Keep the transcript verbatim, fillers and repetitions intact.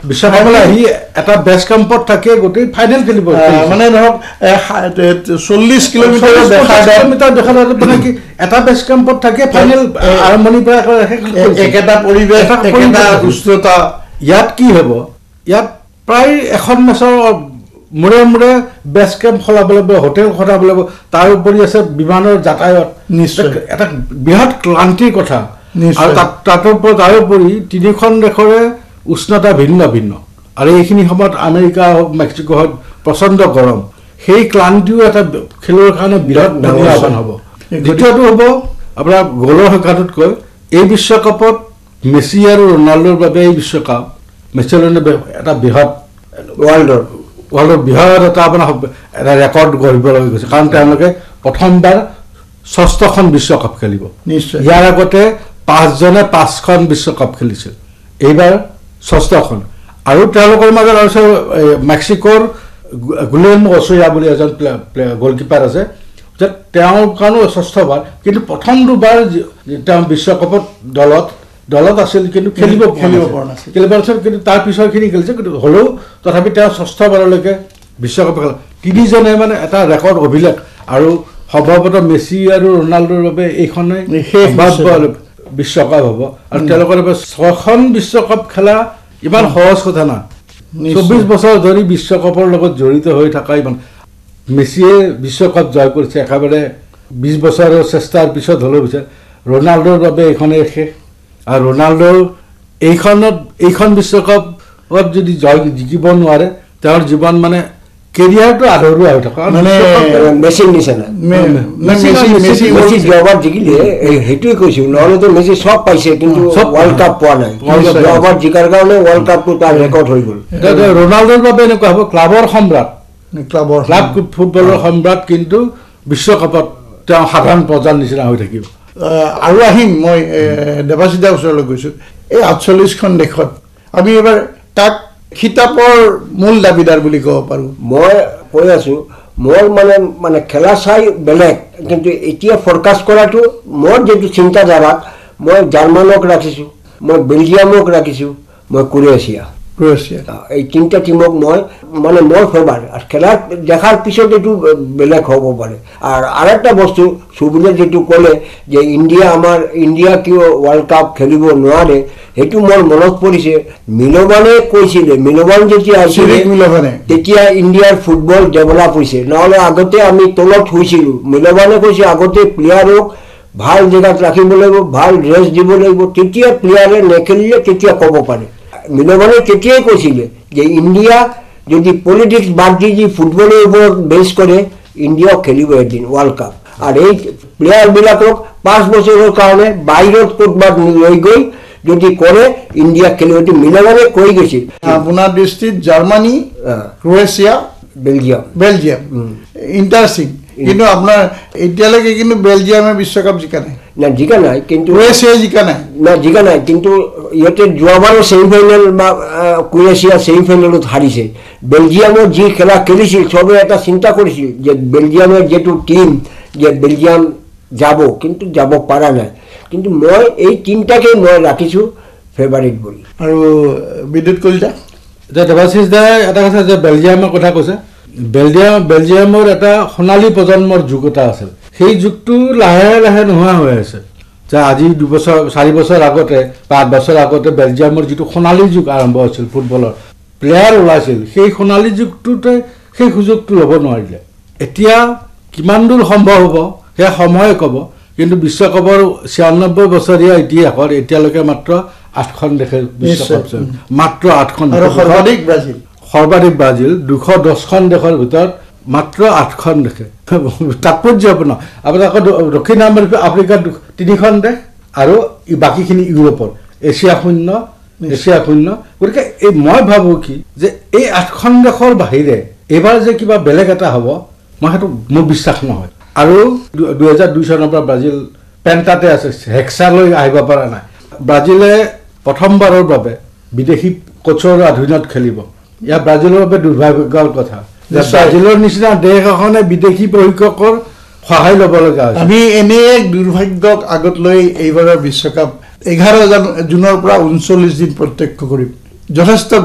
বিশ্বকাপলৈ আহি এটা বেছ কেম্পত থাকে গোটেই ফাইনেল খেলিব মানে ধৰক চল্লিছ কিলোমিটাৰ কিলোমিটাৰ দেখা মানে কি এটা বেছ কেম্পত থাকে ফাইনেল আৰম্ভণিৰ পৰা একেটা পৰিৱেশ একেটা উষ্ণতা ইয়াত কি হ'ব ইয়াত প্ৰায় এখন মেচৰ মূৰে মূৰে বেছ কেম্প সলাব লাগিব হোটেল সলাব লাগিব তাৰ উপৰি আছে বিমানৰ যাতায়ত নিশ্চয় এটা বৃহৎ ক্লান্তিৰ কথা আৰু তাত তাৰোপৰি তিনিখন দেশৰে উষ্ণতা ভিন্ন ভিন্ন আৰু এইখিনি সময়ত আমেৰিকা হওক মেক্সিকো হওক প্ৰচণ্ড গৰম সেই ক্লান্তিও এটা খেলুৱৈৰ কাৰণে বিৰাট ডাঙৰ আহ্বান হ'ব দ্বিতীয়টো হ'ব আপোনাৰ গ'লৰ সংখ্যাটোতকৈ এই বিশ্বকাপত মেছি আৰু ৰনাল্ডোৰ বাবে এই বিশ্বকাপ মেছিৰ এটা বৃহৎ ৱৰ্ল্ডৰ ৱৰ্ল্ডৰ বৃহৎ এটা আপোনাৰ এটা ৰেকৰ্ড গঢ়িবলৈ গৈছে কাৰণ তেওঁলোকে প্ৰথমবাৰ ষষ্ঠখন বিশ্বকাপ খেলিব নিশ্চয় ইয়াৰ আগতে পাঁচজনে পাঁচখন বিশ্বকাপ খেলিছিল এইবাৰ ষষ্ঠখন আৰু তেওঁলোকৰ মাজত আছে মেক্সিকোৰ গুলেম অচয়া বুলি এজন গলকিপাৰ আছে যে তেওঁৰ কাৰণেও ষষ্ঠবাৰ কিন্তু প্ৰথম দুবাৰ তেওঁ বিশ্বকাপত দলত দলত আছিল কিন্তু খেলিব খেলিব পৰা নাছিল খেলিব নাছিল কিন্তু তাৰ পিছৰখিনি খেলিছে কিন্তু হ'লেও তথাপি তেওঁ ষষ্ঠবাৰলৈকে বিশ্বকাপ খেলা তিনিজনে মানে এটা ৰেকৰ্ড অভিলেখ আৰু সম্ভৱতঃ মেছি আৰু ৰনাল্ডোৰ বাবে এইখনে বিশ্বকাপ হ'ব আৰু তেওঁলোকৰ বাবে ছখন বিশ্বকাপ খেলা ইমান সহজ কথা না চৌব্বিছ বছৰ ধৰি বিশ্বকাপৰ লগত জড়িত হৈ থকা ইমান মেছিয়ে বিশ্বকাপ জয় কৰিছে একেবাৰে বিছ বছৰৰ চেষ্টাৰ পিছত হ'লেও পিছে ৰনাল্ডোৰ বাবে এইখনেই শেষ আৰু ৰনাল্ডোৰ এইখনত এইখন বিশ্বকাপত যদি জয় জিকিব নোৱাৰে তেওঁৰ জীৱন মানে কেৰিয়াৰটো আধৰুৱা হৈ থকা মানে মেছিৰ নিচিনা মেছি যোৱাবাৰ জিকিলে সেইটোৱে কৈছো নহ'লেতো মেছি চব পাইছে কিন্তু ৱৰ্ল্ড কাপ পোৱা নাই যোৱাবাৰ জিকাৰ কাৰণে ৱৰ্ল্ড কাপটো তাৰ ৰেকৰ্ড হৈ গ'ল ৰনাল্ডোৰ বাবে এনেকুৱা হ'ব ক্লাবৰ সম্ৰাট ক্লাবৰ ক্লাব ফুটবলৰ সম্ৰাট কিন্তু বিশ্বকাপত তেওঁ সাধাৰণ প্ৰজাৰ নিচিনা হৈ থাকিব আৰু আহিম মই দেৱাশিদাৰ ওচৰলৈ গৈছোঁ এই আঠচল্লিছখন দেশত আমি এবাৰ তাক খিতাপৰ মূল দাবীদাৰ বুলি ক'ব পাৰোঁ মই কৈ আছোঁ মোৰ মানে মানে খেলা চাই বেলেগ কিন্তু এতিয়া ফ'ৰকাষ্ট কৰাটো মোৰ যিটো চিন্তাধাৰাত মই জাৰ্মানক ৰাখিছোঁ মই বেলজিয়ামক ৰাখিছোঁ মই ক্ৰ'ৱেছিয়া ক্ৰ'ৱেছিয়া এই তিনিটা টীমক মই মানে মোৰ ফেভাৰ আৰু খেলা দেখাৰ পিছত এইটো বেলেগ হ'ব পাৰে আৰু আৰু এটা বস্তু সুবিধা যিটো ক'লে যে ইণ্ডিয়া আমাৰ ইণ্ডিয়া কিয় ৱৰ্ল্ড কাপ খেলিব নোৱাৰে সেইটো মোৰ মনত পৰিছে মিলৱানে কৈছিলে মিলৱান যেতিয়া আহিছিলে মিলৱানে তেতিয়া ইণ্ডিয়াৰ ফুটবল ডেভেলপ হৈছে নহ'লে আগতে আমি তলত হৈছিলোঁ মিলৱানে কৈছে আগতে প্লেয়াৰক ভাল জেগাত ৰাখিব লাগিব ভাল ৰেষ্ট দিব লাগিব তেতিয়া প্লেয়াৰে নেখেলিলে তেতিয়া ক'ব পাৰে মিলৱানে তেতিয়াই কৈছিলে যে ইণ্ডিয়া যদি পলিটিক্স বাদ দি যি ফুটবলৰ ওপৰত বেছ কৰে ইণ্ডিয়াও খেলিব এদিন ৱৰ্ল্ড কাপ আৰু এই প্লেয়াৰবিলাকক পাঁচ বছৰৰ কাৰণে বাহিৰত ক'ৰবাত লৈ গৈ যদি কৰে ইণ্ডিয়া খেলিব এইটো মিলৱানে কৈ গৈছিল আপোনাৰ দৃষ্টিত Germany Croatia Belgium Belgium interesting কিন্তু আপোনাৰ এতিয়ালৈকে কিন্তু বেলজিয়ামে বিশ্বকাপ জিকা নাই না জিকা নাই কিন্তু ক্ৰ'ৱেছিয়াই জিকা নাই না জিকা নাই কিন্তু ইহঁতে যোৱাবাৰো ছেমি ফাইনেল বা ক্ৰ'ৱেছিয়া ছেমি ফাইনেলত হাৰিছে বেলজিয়ামত যি খেলা খেলিছিল চবে এটা চিন্তা কৰিছিল যে বেলজিয়ামৰ যিটো টীম যে বেলজিয়াম যাব কিন্তু যাব পৰা নাই কিন্তু মই এই তিনিটাকে মই ৰাখিছোঁ ফেভাৰিট বুলি আৰু বিদ্যুৎ কলিতা এতিয়া দেৱাশিষ দাই এটা কথা যে বেলজিয়ামৰ কথা কৈছে বেলজিয়াম বেলজিয়ামৰ এটা সোণালী প্ৰজন্মৰ যুগ এটা আছিল সেই যুগটো লাহে লাহে নোহোৱা হৈ আছে যে আজি দুবছৰ চাৰি বছৰ আগতে পাঁচ বছৰ আগতে বেলজিয়ামৰ যিটো সোণালী যুগ আৰম্ভ হৈছিল ফুটবলৰ প্লেয়াৰ ওলাইছিল সেই সোণালী যুগটোতে সেই সুযোগটো ল'ব নোৱাৰিলে এতিয়া কিমান দূৰ সম্ভৱ হ'ব সেয়া সময়ে ক'ব কিন্তু বিশ্বকাপৰ ছিয়ান্নব্বৈ বছৰীয়া ইতিহাসত এতিয়ালৈকে মাত্ৰ আঠখন দেশে বিশ্বকাপ মাত্ৰ আঠখন সৰ্বাধিক ব্ৰাজিল সৰ্বাধিক ব্ৰাজিল দুশ দহখন দেশৰ ভিতৰত মাত্ৰ আঠখন দেশে তাৎপৰ্যপূৰ্ণ আপোনাৰ আকৌ দক্ষিণ আফ্ৰিকাৰ তিনিখন দেশ আৰু বাকীখিনি ইউৰোপৰ এছিয়া শূন্য এছিয়া শূন্য গতিকে এই মই ভাবোঁ কি যে এই আঠখন দেশৰ বাহিৰে এইবাৰ যে কিবা বেলেগ এটা হ'ব মই সেইটো মোৰ বিশ্বাস নহয় আৰু দুহেজাৰ দুই চনৰ পৰা ব্ৰাজিল পেণ্টাতে আছে হেক্সালৈ আহিব পৰা নাই ব্ৰাজিলে প্ৰথমবাৰৰ বাবে বিদেশী কোচৰ অধীনত খেলিব ইয়াৰ ব্ৰাজিলৰ বাবে দুৰ্ভাগ্যৰ কথা ব্ৰাজিলৰ নিচিনা দেশ এখনে বিদেশী প্ৰশিক্ষকৰ সহায় ল'ব লগা হৈছে আমি এনে এক দুৰ্ভাগ্যক আগত লৈ এইবাৰৰ বিশ্বকাপ এঘাৰ জুনৰ পৰা ঊনচল্লিছ দিন প্ৰত্যক্ষ কৰিম যথেষ্ট